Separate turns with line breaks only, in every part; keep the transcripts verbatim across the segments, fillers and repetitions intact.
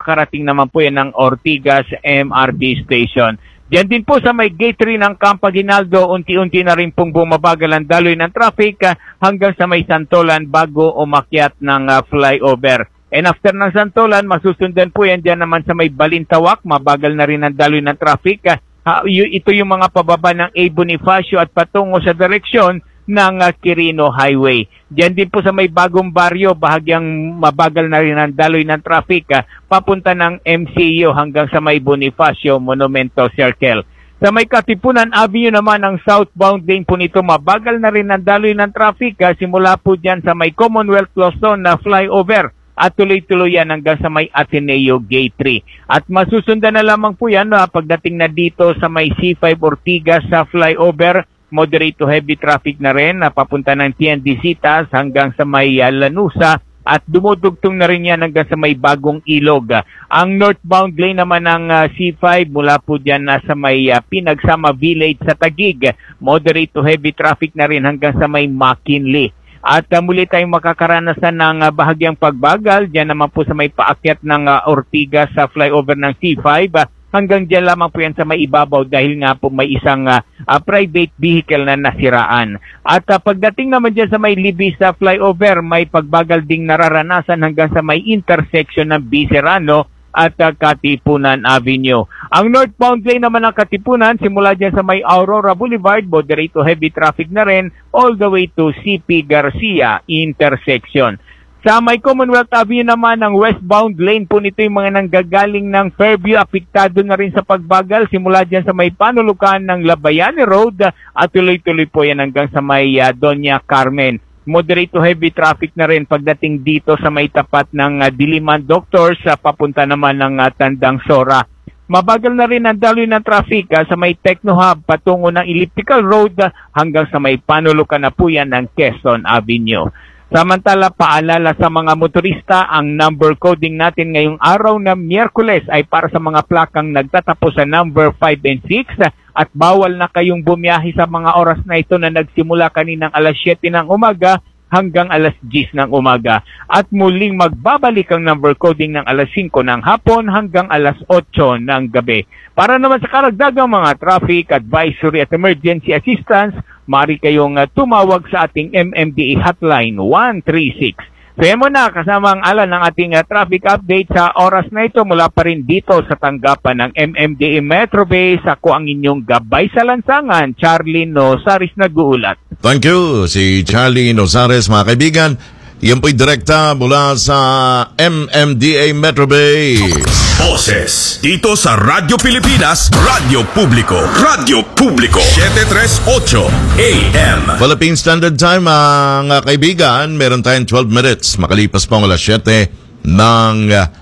makarating naman po yan ng Ortigas M R T Station. Diyan din po sa may gate three ng Campo Aguinaldo, unti-unti na rin pong bumabagal ang daloy ng traffic uh, hanggang sa may Santolan bago umakyat ng uh, flyover. And after ng Santolan, masusundan po yan dyan naman sa may Balintawak, mabagal na rin ang daloy ng traffic. Uh, ito yung mga pababa ng A. Bonifacio at patungo sa direksyon ng uh, Quirino Highway. Diyan din po sa may Bagong Baryo, bahagyang mabagal na rin ang daloy ng traffic uh, papunta ng M C U hanggang sa may Bonifacio Monumento Circle. Sa may Katipunan Avenue naman, ang southbound lane po nito, mabagal na rin ang daloy ng traffic uh, simula po dyan sa may Commonwealth Luzon na flyover at tuloy-tuloy yan hanggang sa may Ateneo Gate three. At masusundan na lamang po yan uh, pagdating na dito sa may C five Ortigas sa flyover, moderate to heavy traffic na rin, uh, papunta ng T N D Citas hanggang sa may uh, Lanusa at dumudugtong na rin yan hanggang sa may Bagong Ilog. Uh, ang northbound lane naman ng uh, C five mula po dyan uh, sa may uh, Pinagsama Village sa Taguig, moderate to heavy traffic na rin hanggang sa may McKinley. At uh, muli tayong makakaranasan ng uh, bahagyang pagbagal, dyan naman po sa may paakyat ng uh, Ortigas sa flyover ng C five, uh, hanggang dyan lamang po yan sa may ibabaw dahil nga po may isang uh, uh, private vehicle na nasiraan. At uh, pagdating naman dyan sa may Libis sa flyover, may pagbagal ding nararanasan hanggang sa may intersection ng Biserano at uh, Katipunan Avenue. Ang northbound lane naman ng Katipunan, simula dyan sa may Aurora Boulevard, moderate to heavy traffic na rin, all the way to C P Garcia intersection. Sa may Commonwealth Avenue naman, ang westbound lane po nito yung mga nanggagaling ng Fairview, apektado na rin sa pagbagal, simula dyan sa may panulukan ng Labayani Road, at tuloy-tuloy po yan hanggang sa may uh, Doña Carmen. Moderate to heavy traffic na rin pagdating dito sa may tapat ng uh, Diliman Doctors sa uh, papunta naman ng uh, Tandang Sora. Mabagal na rin ang daloy ng traffic uh, sa may Techno Hub patungo ng Elliptical Road uh, hanggang sa may panulukan na po yan ng Quezon Avenue. Samantala, paalala sa mga motorista, ang number coding natin ngayong araw na Miyerkules ay para sa mga plakang nagtatapos sa number five and six uh, at bawal na kayong bumiyahe sa mga oras na ito na nagsimula kaninang alas siyete ng umaga hanggang alas diyes ng umaga. At muling magbabalik ang number coding ng alas singko ng hapon hanggang alas otso ng gabi. Para naman sa karagdagang mga traffic advisory at emergency assistance, maaari kayong uh, tumawag sa ating M M D A hotline one three six. So yan muna, kasama ang alan ng ating uh, traffic update sa oras na ito mula pa rin dito sa tanggapan ng M M D A Metro Base. Ako ang inyong gabay sa lansangan, Charlie Nozares nag-uulat.
Thank you, si Charlie Nozares, mga kaibigan. Yan po'y direkta mula sa M M D A Metro Base.
Boses dito sa Radyo Pilipinas, Radyo Publiko, Radyo Publiko, seven thirty-eight A M.
Philippine Standard Time, mga kaibigan. Meron tayong twelve minutes, makalipas po ang alas siyete ng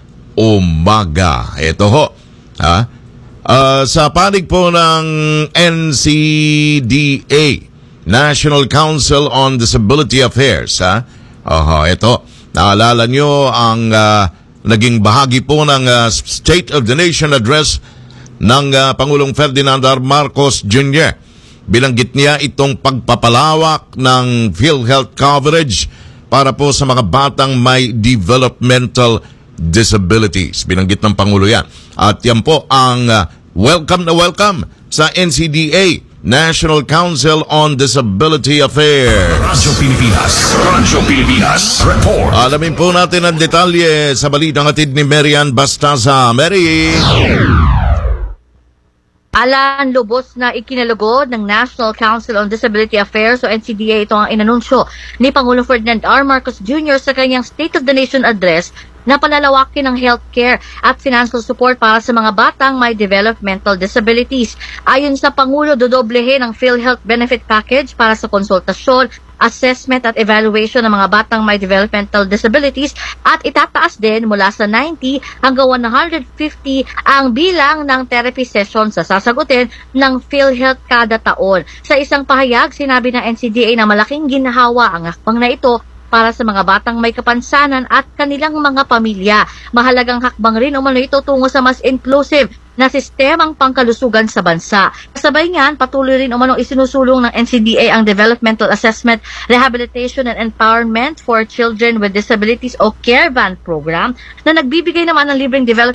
umaga. Ito ho, ha? Uh, sa panig po ng N C D A, National Council on Disability Affairs, ha? Aha, ito. Naalala nyo ang uh, naging bahagi po ng uh, State of the Nation Address ng uh, Pangulong Ferdinand R. Marcos Junior Bilanggit niya itong pagpapalawak ng PhilHealth coverage para po sa mga batang may developmental disabilities. Bilanggit ng Pangulo yan. At yan po ang uh, welcome na welcome sa N C D A, National Council on Disability Affairs.
Radyo Pilipinas, Radyo Pilipinas, report.
Alamin po natin ang detalye sa balitang hatid ni Marian Bastaza. Mary!
Alan, lubos na ikinalugod ng National Council on Disability Affairs o N C D A. Ito ang inanunsyo ni Pangulong Ferdinand R. Marcos Junior sa kanyang State of the Nation Address na palalawakin ng healthcare at financial support para sa mga batang may developmental disabilities. Ayon sa Pangulo, dodoblehin ang PhilHealth benefit package para sa konsultasyon, assessment at evaluation ng mga batang may developmental disabilities at itataas din mula sa ninety hanggang one hundred fifty ang bilang ng therapy sessions sa sasagutin ng PhilHealth kada taon. Sa isang pahayag, sinabi ng N C D A na malaking ginhawa ang hakbang na ito para sa mga batang may kapansanan at kanilang mga pamilya. Mahalagang hakbang rin umano ito tungo sa mas inclusive na sistemang pangkalusugan sa bansa. Kasabay niyan, patuloy rin umano isinusulong ng N C D A ang Developmental Assessment, Rehabilitation and Empowerment for Children with Disabilities o CARE-VAN program na nagbibigay naman ng libreng development